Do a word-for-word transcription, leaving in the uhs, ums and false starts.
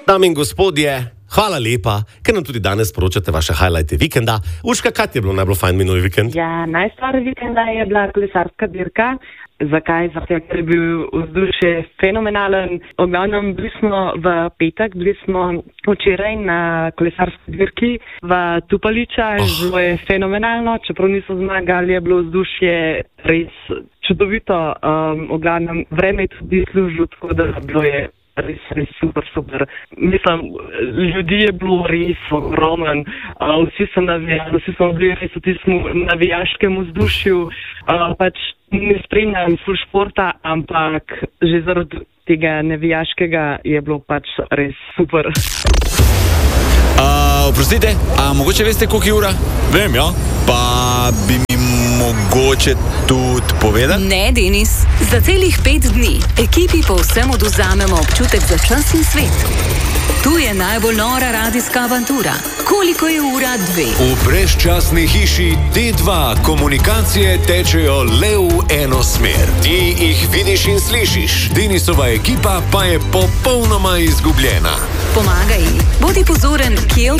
Dame in gospodje, hvala lepa, ker nam tudi danes sporočate vaše highlighte vikenda. Urška, kaj ti je bilo najbolj fajn minuli vikend? Ja, najstar vikenda je bila kolesarska dirka. Zakaj? Zato, ker je bil vzdušje fenomenalen. Ognavnem, bili smo v petek, bili smo včeraj na kolesarski dirki v Tupaliča. Oh. Zelo je fenomenalno, čeprav niso zmagali, je bilo vzdušje res čudovito. Um, Ognavnem, vreme je tudi služilo, tako da bilo je res, res super, super. Mislim, ljudi je bilo res ogromen, uh, vsi so navijali, vsi smo bili res v tistem navijaškem vzdušju. Uh, pač ne spremljam ful športa, ampak že zaradi tega navijaškega je bilo pač res super. Uh, oprostite, a mogoče veste, koliko je ura? Vem, ja. Pa bi mi mogoče tudi povedali? Ne, Denis. Za celih pet dni ekipi povsem odvzamemo občutek za čas in svet. Tu je najbolj nora radijska avantura. Koliko je ura dve? V brezčasni hiši D dva komunikacije tečejo le v eno smer. Ti jih vidiš in slišiš. Denisova ekipa pa je popolnoma izgubljena. Pomagaj, bodi pozoren, kje